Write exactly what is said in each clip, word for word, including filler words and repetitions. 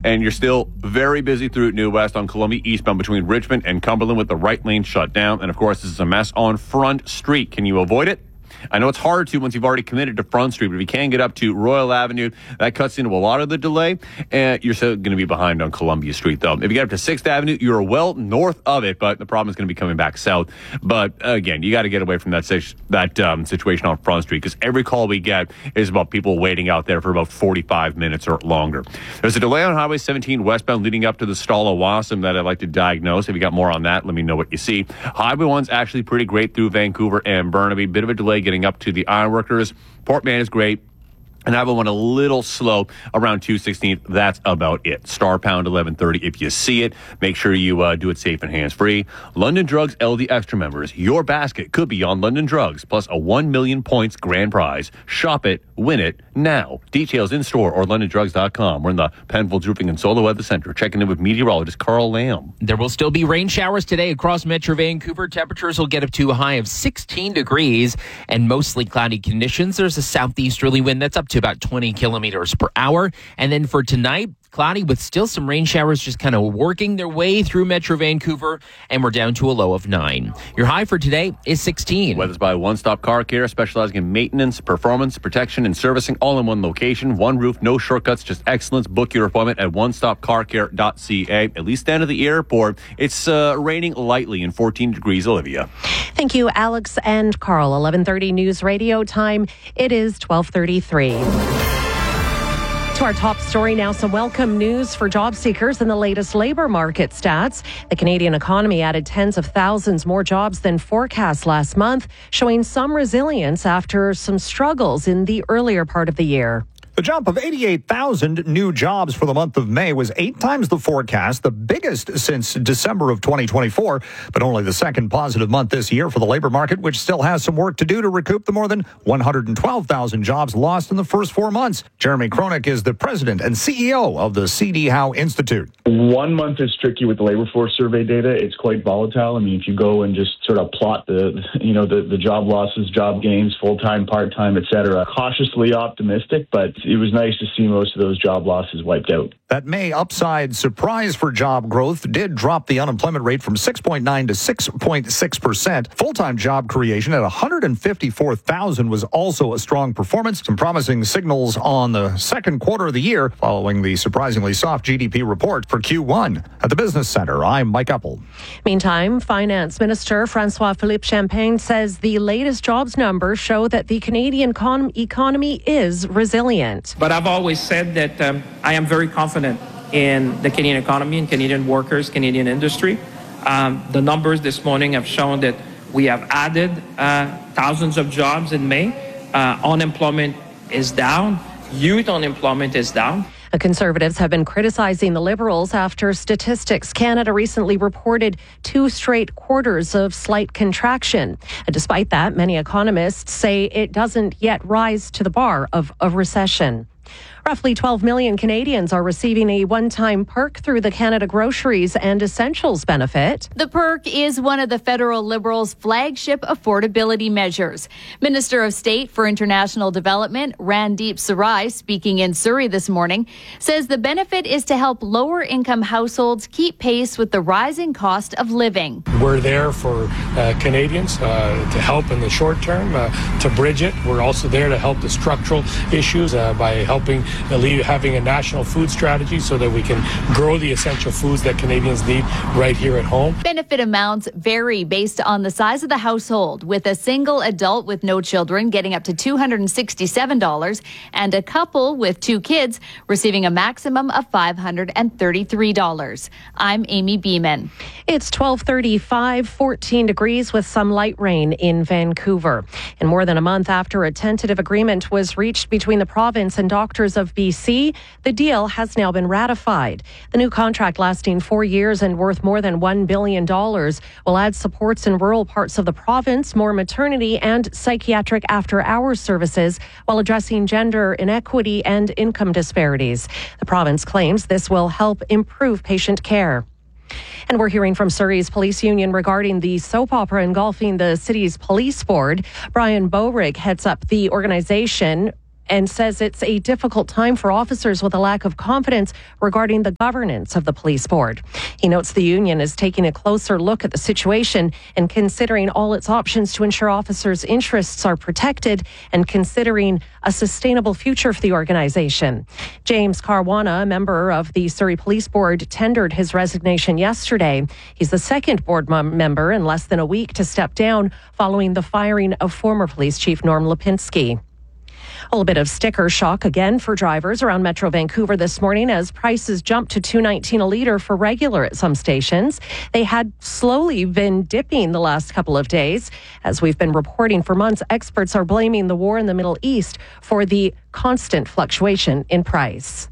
And you're still very busy through New West on Columbia eastbound between Richmond and Cumberland with the right lane shut down. And, of course, this is a mess on Front Street. Can you avoid it? I know it's hard to once you've already committed to Front Street, but if you can get up to Royal Avenue, that cuts into a lot of the delay, and you're still going to be behind on Columbia Street, though. If you get up to sixth Avenue, you're well north of it, but the problem is going to be coming back south. But, again, you got to get away from that that um, situation on Front Street, because every call we get is about people waiting out there for about forty-five minutes or longer. There's a delay on Highway seventeen westbound leading up to the stall of Wassam that I'd like to diagnose. If you got more on that, let me know what you see. Highway one's actually pretty great through Vancouver and Burnaby. Bit of a delay getting up to the Ironworkers. Port Man is great. And I went a little slow around two sixteenth. That's about it. Star pound eleven thirty. If you see it, make sure you uh, do it safe and hands-free. London Drugs L D Extra members. Your basket could be on London Drugs, plus a one million points grand prize. Shop it, win it, now. Details in-store or london drugs dot com. We're in the Penfolds Roofing and Solar Weather Center. Checking in with meteorologist Carl Lamb. There will still be rain showers today across Metro Vancouver. Temperatures will get up to a high of sixteen degrees and mostly cloudy conditions. There's a southeasterly wind that's up to about twenty kilometers per hour. And then for tonight, cloudy with still some rain showers just kind of working their way through Metro Vancouver, and we're down to a low of nine. Your high for today is sixteen. Weather's by One Stop Car Care, specializing in maintenance, performance, protection, and servicing all in one location. One roof, no shortcuts, just excellence. Book your appointment at one stop car care dot c a. At least down to the airport, it's uh, raining lightly in fourteen degrees. Olivia. Thank you, Alex and Carl. eleven thirty News Radio time. It is twelve thirty-three. To our top story now, some welcome news for job seekers in the latest labour market stats. The Canadian economy added tens of thousands more jobs than forecast last month, showing some resilience after some struggles in the earlier part of the year. The jump of eighty-eight thousand new jobs for the month of May was eight times the forecast, the biggest since December of twenty twenty-four, but only the second positive month this year for the labor market, which still has some work to do to recoup the more than one hundred twelve thousand jobs lost in the first four months. Jeremy Kronick is the president and C E O of the C D Howe Institute. One month is tricky with the labor force survey data. It's quite volatile. I mean, if you go and just sort of plot the, you know, the, the job losses, job gains, full-time, part-time, et cetera, cautiously optimistic, but it was nice to see most of those job losses wiped out. That May upside surprise for job growth did drop the unemployment rate from six point nine to six point six percent. Full-time job creation at one hundred fifty-four thousand was also a strong performance. Some promising signals on the second quarter of the year following the surprisingly soft G D P report for Q one. At the Business Center, I'm Mike Uppel. Meantime, Finance Minister Francois-Philippe Champagne says the latest jobs numbers show that the Canadian con- economy is resilient. But I've always said that um, I am very confident in the Canadian economy and Canadian workers, Canadian industry. Um, the numbers this morning have shown that we have added uh, thousands of jobs in May. Uh, unemployment is down. Youth unemployment is down. The Conservatives have been criticizing the Liberals after Statistics Canada recently reported two straight quarters of slight contraction. And despite that, many economists say it doesn't yet rise to the bar of a recession. Roughly twelve million Canadians are receiving a one-time perk through the Canada Groceries and Essentials benefit. The perk is one of the federal Liberals' flagship affordability measures. Minister of State for International Development, Randeep Sarai, speaking in Surrey this morning, says the benefit is to help lower-income households keep pace with the rising cost of living. We're there for uh, Canadians uh, to help in the short term, uh, to bridge it. We're also there to help the structural issues uh, by helping having a national food strategy so that we can grow the essential foods that Canadians need right here at home. Benefit amounts vary based on the size of the household, with a single adult with no children getting up to two hundred sixty-seven dollars and a couple with two kids receiving a maximum of five hundred thirty-three dollars. I'm Amy Beeman. It's twelve thirty-five, fourteen degrees with some light rain in Vancouver. And more than a month after a tentative agreement was reached between the province and doctors of B C, the deal has now been ratified. The new contract, lasting four years and worth more than one billion dollars, will add supports in rural parts of the province, more maternity and psychiatric after-hours services, while addressing gender inequity and income disparities. The province claims this will help improve patient care. And we're hearing from Surrey's police union regarding the soap opera engulfing the city's police board. Brian Bowrick heads up the organization and says it's a difficult time for officers with a lack of confidence regarding the governance of the police board. He notes the union is taking a closer look at the situation and considering all its options to ensure officers' interests are protected and considering a sustainable future for the organization. James Caruana, a member of the Surrey Police Board, tendered his resignation yesterday. He's the second board member in less than a week to step down following the firing of former police chief Norm Lipinski. A little bit of sticker shock again for drivers around Metro Vancouver this morning as prices jumped to two dollars and nineteen cents a litre for regular at some stations. They had slowly been dipping the last couple of days. As we've been reporting for months, experts are blaming the war in the Middle East for the constant fluctuation in price.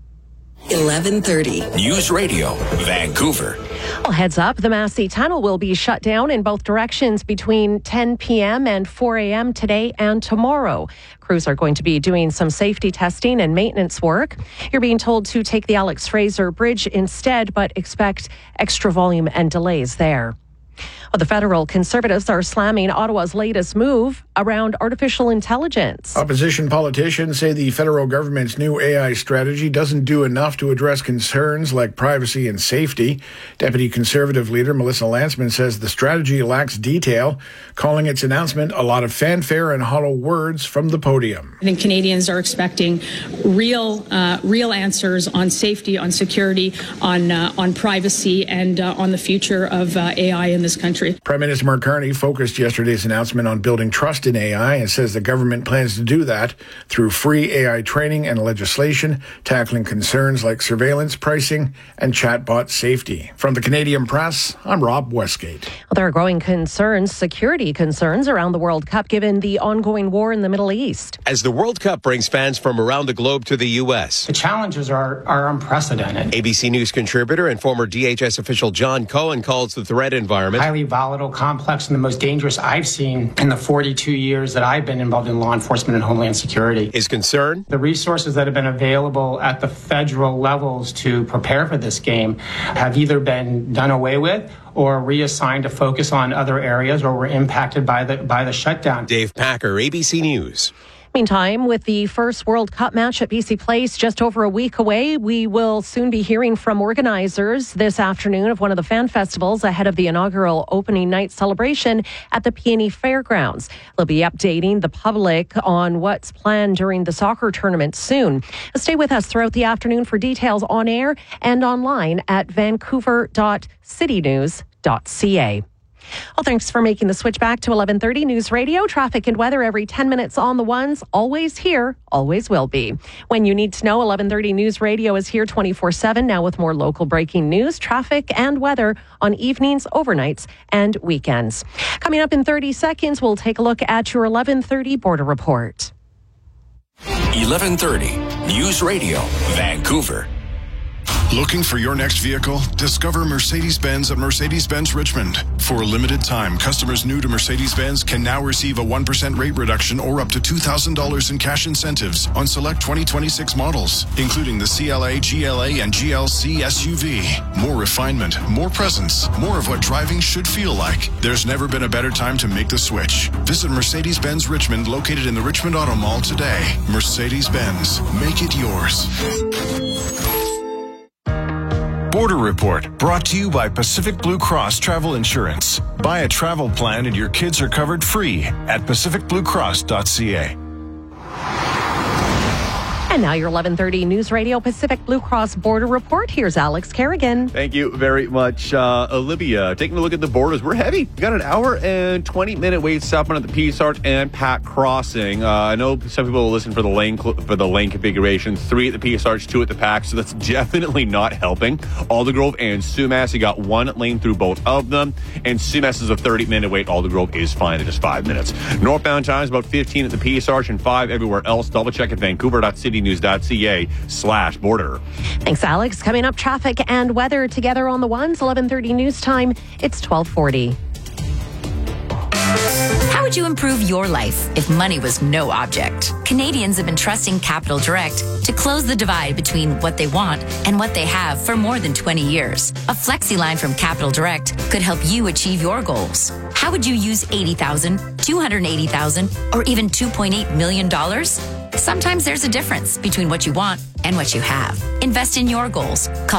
eleven thirty News Radio, Vancouver. Well, heads up, the Massey Tunnel will be shut down in both directions between ten p.m. and four a.m. today and tomorrow. Crews are going to be doing some safety testing and maintenance work. You're being told to take the Alex Fraser Bridge instead, but expect extra volume and delays there. Well, the federal Conservatives are slamming Ottawa's latest move around artificial intelligence. Opposition politicians say the federal government's new A I strategy doesn't do enough to address concerns like privacy and safety. Deputy Conservative leader Melissa Lantsman says the strategy lacks detail, calling its announcement a lot of fanfare and hollow words from the podium. I think Canadians are expecting real, uh, real answers on safety, on security, on uh, on privacy, and uh, on the future of uh, A I in this country. Prime Minister Mark Carney focused yesterday's announcement on building trust in A I and says the government plans to do that through free A I training and legislation, tackling concerns like surveillance, pricing, and chatbot safety. From the Canadian Press, I'm Rob Westgate. Well, there are growing concerns, security concerns around the World Cup given the ongoing war in the Middle East. As the World Cup brings fans from around the globe to the U S, the challenges are, are unprecedented. A B C News contributor and former D H S official John Cohen calls the threat environment highly volatile, complex, and the most dangerous I've seen in the forty-two years that I've been involved in law enforcement and homeland security. His concern? The resources that have been available at the federal levels to prepare for this game have either been done away with or reassigned to focus on other areas or were impacted by the by the shutdown. Dave Packer, A B C News. Meantime, with the first World Cup match at B C Place just over a week away, we will soon be hearing from organizers this afternoon of one of the fan festivals ahead of the inaugural opening night celebration at the Peony Fairgrounds. They'll be updating the public on what's planned during the soccer tournament soon. Stay with us throughout the afternoon for details on air and online at vancouver dot city news dot c a. Well, thanks for making the switch back to eleven thirty News Radio. Traffic and weather every ten minutes on the ones. Always here, always will be. When you need to know, eleven thirty News Radio is here twenty-four seven, now with more local breaking news, traffic and weather on evenings, overnights, and weekends. Coming up in thirty seconds, we'll take a look at your eleven thirty Border Report. eleven thirty News Radio, Vancouver. Looking for your next vehicle? Discover Mercedes-Benz at Mercedes-Benz Richmond. For a limited time, customers new to Mercedes-Benz can now receive a one percent rate reduction or up to two thousand dollars in cash incentives on select twenty twenty-six models, including the C L A, G L A, and G L C S U V. More refinement, more presence, more of what driving should feel like. There's never been a better time to make the switch. Visit Mercedes-Benz Richmond, located in the Richmond Auto Mall today. Mercedes-Benz, make it yours. Border Report, brought to you by Pacific Blue Cross Travel Insurance. Buy a travel plan and your kids are covered free at pacific blue cross dot c a. And now your eleven thirty News Radio Pacific Blue Cross Border Report. Here's Alex Kerrigan. Thank you very much, uh, Olivia. Taking a look at the borders, we're heavy. We got an hour and twenty minute wait stopping at the Peace Arch and Pat Crossing. Uh, I know some people will listen for the lane cl- for the lane configuration. Three at the Peace Arch, two at the Pac. So that's definitely not helping. Aldergrove and Sumas, you got one lane through both of them. And Sumas is a thirty minute wait. Aldergrove is fine at just five minutes. Northbound times about fifteen at the Peace Arch and five everywhere else. Double check at vancouver dot city news dot c a slash border. Thanks, Alex. Coming up, traffic and weather together on the ones. eleven thirty news time. It's twelve forty. How would you improve your life if money was no object? Canadians have been trusting Capital Direct to close the divide between what they want and what they have for more than twenty years. A flexi line from Capital Direct could help you achieve your goals. How would you use eighty thousand dollars, two hundred eighty thousand dollars, or even two point eight million dollars? Sometimes there's a difference between what you want and what you have. Invest in your goals. Call